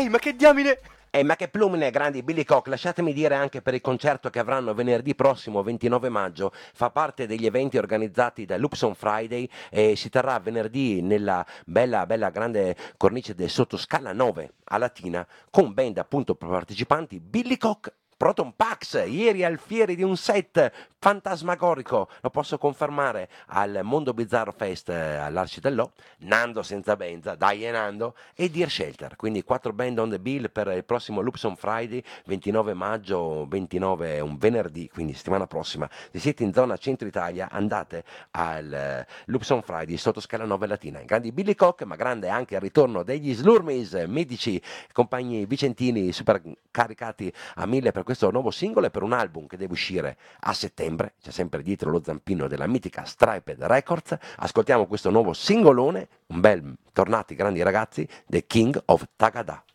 Ehi, ma che diamine! Ma che plumine, grandi Billy Cock, lasciatemi dire anche per il concerto che avranno venerdì prossimo, 29 maggio, fa parte degli eventi organizzati da Loops on Friday e si terrà venerdì nella bella, bella grande cornice del Sottoscala 9 a Latina, con band appunto partecipanti Billy Cock, Proton Pax, ieri al Fieri di un set fantasmagorico, lo posso confermare, al Mondo Bizzarro Fest all'Arci dell'O, Nando senza Benza, dai e Nando, e Dear Shelter, quindi 4 band on the bill per il prossimo Loops on Friday, 29 maggio, 29 è un venerdì, quindi settimana prossima. Se siete in zona centro Italia andate al Loops on Friday sotto scala 9 Latina. Grandi Billy Cock, ma grande anche il ritorno degli Slurmis, medici, compagni vicentini super caricati a 1000 per questo nuovo singolo e per un album che deve uscire a settembre. C'è sempre dietro lo zampino della mitica Striped Records. Ascoltiamo questo nuovo singolone, un bel tornati grandi ragazzi, The King of Tagada.